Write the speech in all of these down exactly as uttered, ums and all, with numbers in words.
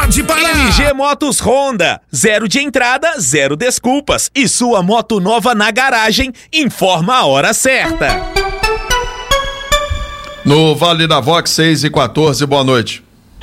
Pode parar! M G Motos Honda, zero de entrada, zero desculpas. E sua moto nova na garagem, informa a hora certa. No Vale da Vox, seis e quatorze, boa noite.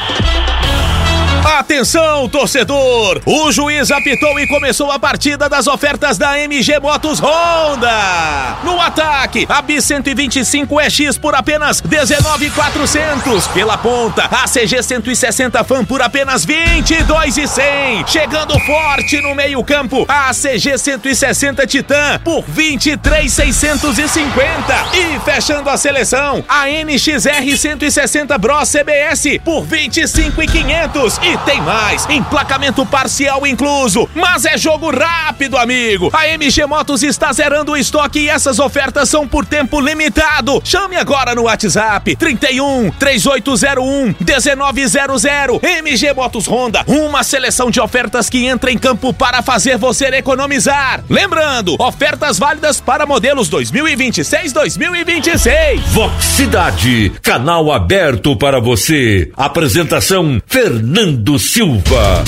Atenção, torcedor! O juiz apitou e começou a partida das ofertas da M G Motos Honda. No ataque, a B cento e vinte e cinco E X por apenas dezenove mil e quatrocentos. Pela ponta, a C G cento e sessenta Fan por apenas vinte e dois mil e cem. Chegando forte no meio-campo, a C G cento e sessenta Titan por vinte e três mil seiscentos e cinquenta. E fechando a seleção, a N X R cento e sessenta Bros C B S por vinte e cinco mil e quinhentos. E tem mais, emplacamento parcial incluso, mas é jogo rápido, amigo. A M G Motos está zerando o estoque e essas ofertas são por tempo limitado. Chame agora no WhatsApp trinta e um, três oito zero um, dezenove zero zero. M G Motos Honda, uma seleção de ofertas que entra em campo para fazer você economizar. Lembrando, ofertas válidas para modelos dois mil e vinte e seis, dois mil e vinte e seis. Vox Cidade, canal aberto para você. Apresentação Fernando Silva.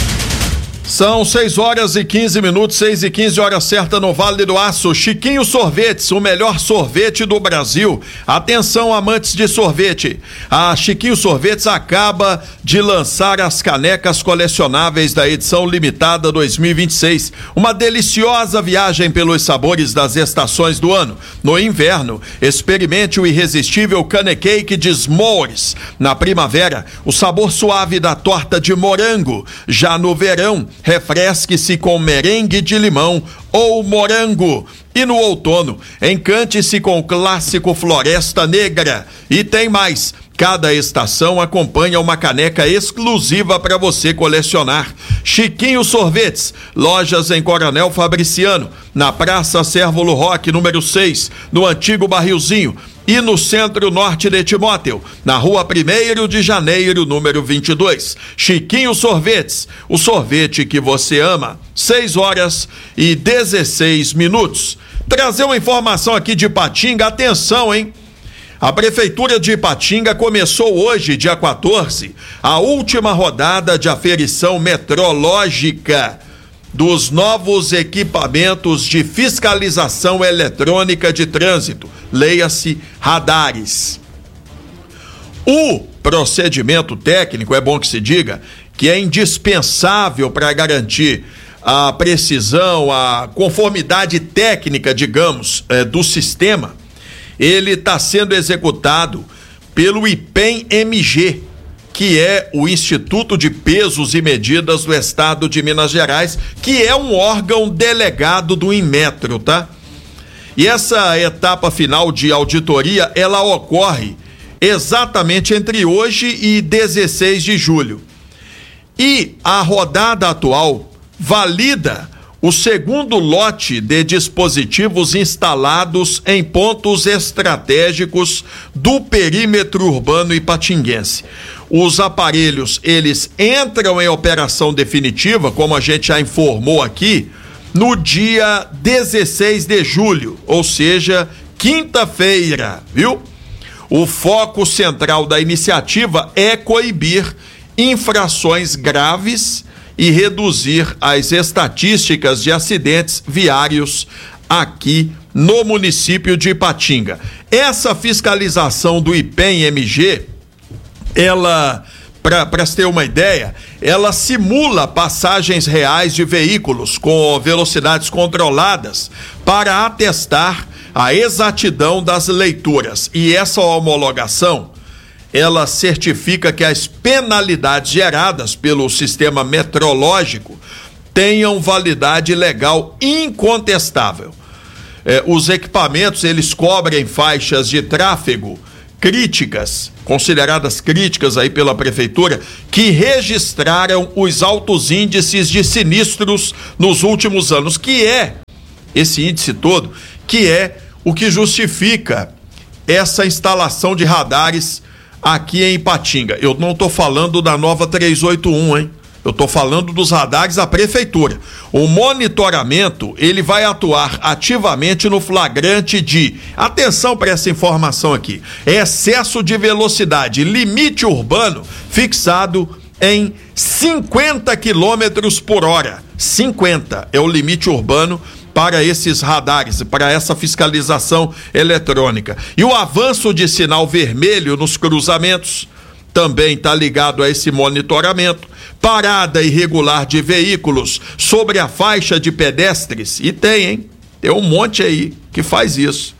São seis horas e quinze minutos, seis e quinze, hora certa no Vale do Aço. Chiquinho Sorvetes, o melhor sorvete do Brasil. Atenção, amantes de sorvete. A Chiquinho Sorvetes acaba de lançar as canecas colecionáveis da edição limitada dois mil e vinte e seis. Uma deliciosa viagem pelos sabores das estações do ano. No inverno, experimente o irresistível Canecake de s'mores. Na primavera, o sabor suave da torta de morango. Já no verão, refresque-se com merengue de limão ou morango. E no outono, encante-se com o clássico Floresta Negra. E tem mais. Cada estação acompanha uma caneca exclusiva para você colecionar. Chiquinho Sorvetes, lojas em Coronel Fabriciano, na Praça Cérvulo Roque, número seis, no Antigo Barrilzinho, e no Centro-Norte de Timóteo, na Rua primeiro de Janeiro, número vinte e dois. Chiquinho Sorvetes, o sorvete que você ama. seis horas e dezesseis minutos. Trazer uma informação aqui de Ipatinga, atenção, hein? A Prefeitura de Ipatinga começou hoje, dia quatorze, a última rodada de aferição metrológica dos novos equipamentos de fiscalização eletrônica de trânsito, leia-se radares. O procedimento técnico, é bom que se diga, que é indispensável para garantir a precisão, a conformidade técnica, digamos, eh, do sistema. Ele está sendo executado pelo IPEM-M G, que é o Instituto de Pesos e Medidas do Estado de Minas Gerais, que é um órgão delegado do Inmetro, tá? E essa etapa final de auditoria, ela ocorre exatamente entre hoje e dezesseis de julho. E a rodada atual valida o segundo lote de dispositivos instalados em pontos estratégicos do perímetro urbano ipatinguense. Os aparelhos, eles entram em operação definitiva, como a gente já informou aqui, no dia dezesseis de julho, ou seja, quinta-feira, viu? O foco central da iniciativa é coibir infrações graves e reduzir as estatísticas de acidentes viários aqui no município de Ipatinga. Essa fiscalização do IPEM-M G, ela, para se ter uma ideia, ela simula passagens reais de veículos com velocidades controladas para atestar a exatidão das leituras. E essa homologação, ela certifica que as penalidades geradas pelo sistema metrológico tenham validade legal incontestável. É, os equipamentos, eles cobrem faixas de tráfego críticas, consideradas críticas aí pela prefeitura, que registraram os altos índices de sinistros nos últimos anos, que é, esse índice todo, que é o que justifica essa instalação de radares aqui em Ipatinga. Eu não estou falando da nova trezentos e oitenta e um, hein? Eu estou falando dos radares da prefeitura. O monitoramento, ele vai atuar ativamente no flagrante de, atenção para essa informação aqui, excesso de velocidade, limite urbano fixado em cinquenta quilômetros por hora. cinquenta é o limite urbano para esses radares, para essa fiscalização eletrônica. E o avanço de sinal vermelho nos cruzamentos também está ligado a esse monitoramento. Parada irregular de veículos sobre a faixa de pedestres, e tem, hein? Tem um monte aí que faz isso.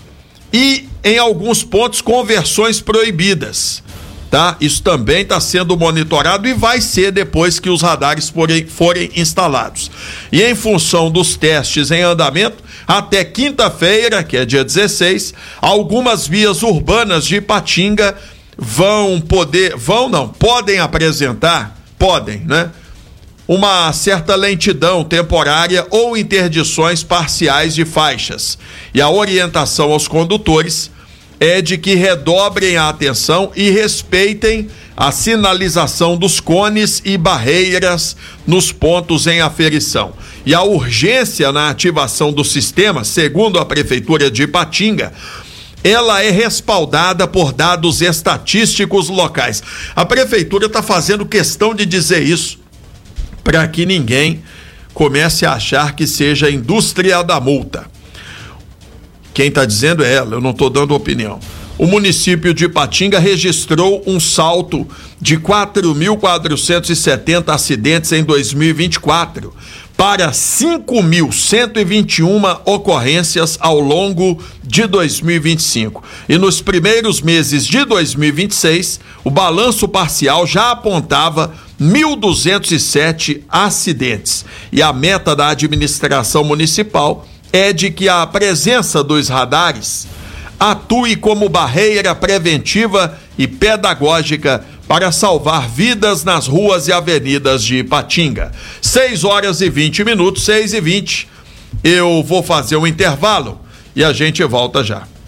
E em alguns pontos, conversões proibidas, tá? Isso também está sendo monitorado e vai ser depois que os radares forem, forem instalados. E em função dos testes em andamento, até quinta-feira, que é dia dezesseis, algumas vias urbanas de Ipatinga vão poder, vão não, podem apresentar, podem, né? Uma certa lentidão temporária ou interdições parciais de faixas. E a orientação aos condutores é de que redobrem a atenção e respeitem a sinalização dos cones e barreiras nos pontos em aferição. E a urgência na ativação do sistema, segundo a Prefeitura de Ipatinga, ela é respaldada por dados estatísticos locais. A Prefeitura está fazendo questão de dizer isso, para que ninguém comece a achar que seja a indústria da multa. Quem está dizendo é ela, eu não estou dando opinião. O município de Ipatinga registrou um salto de quatro mil quatrocentos e setenta acidentes em dois mil e vinte e quatro para cinco mil cento e vinte e uma ocorrências ao longo de dois mil e vinte e cinco. E nos primeiros meses de dois mil e vinte e seis, o balanço parcial já apontava mil duzentos e sete acidentes. E a meta da administração municipal é de que a presença dos radares atue como barreira preventiva e pedagógica para salvar vidas nas ruas e avenidas de Ipatinga. seis horas e vinte minutos, seis e vinte. Eu vou fazer um intervalo e a gente volta já.